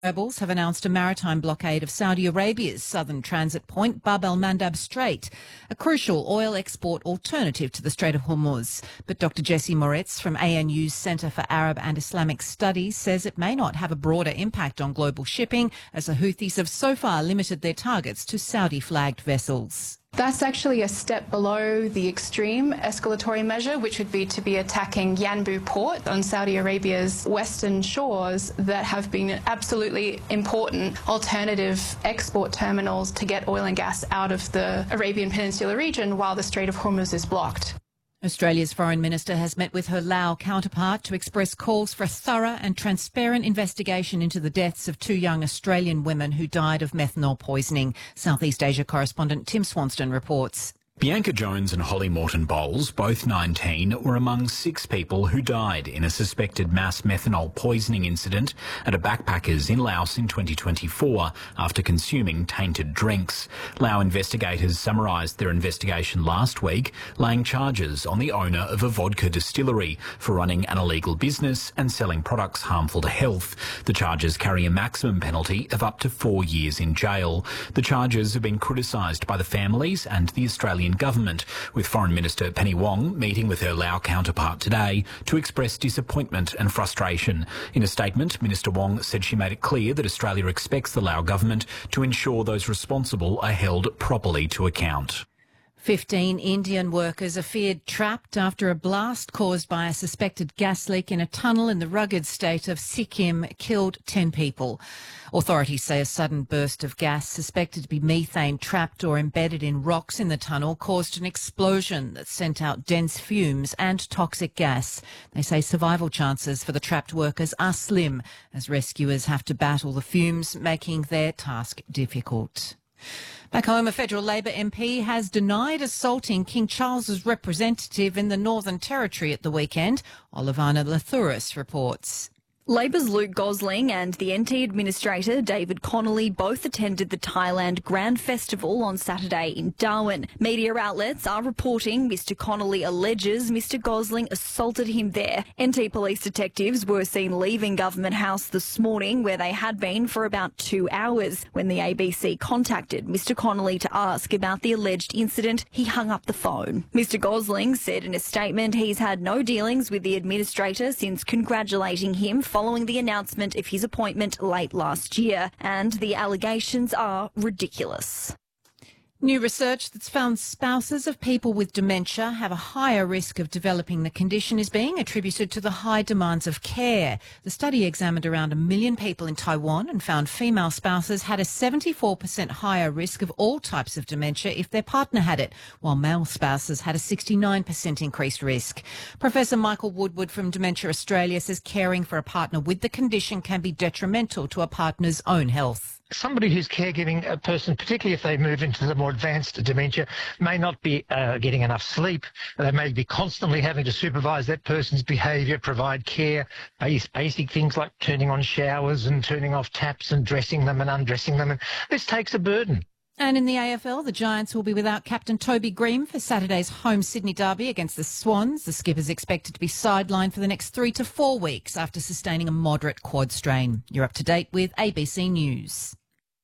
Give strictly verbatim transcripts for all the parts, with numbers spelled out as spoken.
Rebels have announced a maritime blockade of Saudi Arabia's southern transit point, Bab el-Mandab Strait, a crucial oil export alternative to the Strait of Hormuz. But Doctor Jesse Moritz from A N U's Centre for Arab and Islamic Studies says it may not have a broader impact on global shipping, as the Houthis have so far limited their targets to Saudi-flagged vessels. That's actually a step below the extreme escalatory measure, which would be to be attacking Yanbu port on Saudi Arabia's western shores that have been absolutely important alternative export terminals to get oil and gas out of the Arabian Peninsula region while the Strait of Hormuz is blocked. Australia's Foreign Minister has met with her Lao counterpart to express calls for a thorough and transparent investigation into the deaths of two young Australian women who died of methanol poisoning. Southeast Asia correspondent Tim Swanston reports. Bianca Jones and Holly Morton Bowles, both nineteen, were among six people who died in a suspected mass methanol poisoning incident at a backpackers in Laos in twenty twenty-four after consuming tainted drinks. Lao investigators summarised their investigation last week, laying charges on the owner of a vodka distillery for running an illegal business and selling products harmful to health. The charges carry a maximum penalty of up to four years in jail. The charges have been criticised by the families and the Australian government, with Foreign Minister Penny Wong meeting with her Lao counterpart today to express disappointment and frustration. In a statement, Minister Wong said she made it clear that Australia expects the Lao government to ensure those responsible are held properly to account. Fifteen Indian workers are feared trapped after a blast caused by a suspected gas leak in a tunnel in the rugged state of Sikkim killed ten people. Authorities say a sudden burst of gas suspected to be methane trapped or embedded in rocks in the tunnel caused an explosion that sent out dense fumes and toxic gas. They say survival chances for the trapped workers are slim, as rescuers have to battle the fumes, making their task difficult. Back home, a federal Labor M P has denied assaulting King Charles's representative in the Northern Territory at the weekend. Olivana Lathouris reports. Labor's Luke Gosling and the N T Administrator David Connolly both attended the Thailand Grand Festival on Saturday in Darwin. Media outlets are reporting Mister Connolly alleges Mister Gosling assaulted him there. N T police detectives were seen leaving Government House this morning, where they had been for about two hours. When the A B C contacted Mister Connolly to ask about the alleged incident, he hung up the phone. Mister Gosling said in a statement he's had no dealings with the Administrator since congratulating him following the announcement of his appointment late last year, and the allegations are ridiculous. New research that's found spouses of people with dementia have a higher risk of developing the condition is being attributed to the high demands of care. The study examined around a million people in Taiwan and found female spouses had a seventy-four percent higher risk of all types of dementia if their partner had it, while male spouses had a sixty-nine percent increased risk. Professor Michael Woodward from Dementia Australia says caring for a partner with the condition can be detrimental to a partner's own health. Somebody who's caregiving a person, particularly if they move into the more advanced dementia, may not be uh, getting enough sleep. They may be constantly having to supervise that person's behaviour, provide care, base, basic things like turning on showers and turning off taps and dressing them and undressing them. And this takes a burden. And in the A F L, the Giants will be without captain Toby Green for Saturday's home Sydney derby against the Swans. The skipper's expected to be sidelined for the next three to four weeks after sustaining a moderate quad strain. You're up to date with A B C News.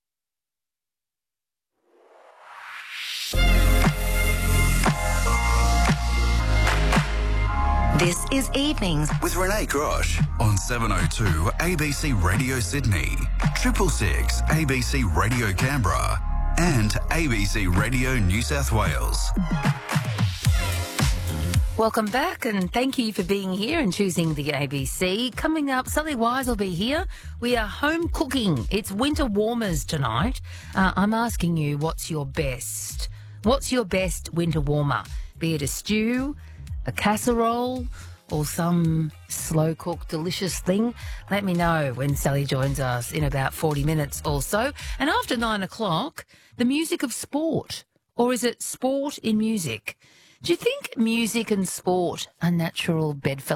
This is Evenings with Renee Grosh on seven oh two A B C Radio Sydney, Triple Six A B C Radio Canberra, and A B C Radio New South Wales. Welcome back, and thank you for being here and choosing the A B C. Coming up, Sally Wise will be here. We are home cooking. It's winter warmers tonight. Uh, I'm asking you, what's your best? What's your best winter warmer? Be it a stew, a casserole, or some slow-cooked delicious thing? Let me know when Sally joins us in about forty minutes or so. And after nine o'clock, the music of sport. Or is it sport in music? Do you think music and sport are natural bedfellows?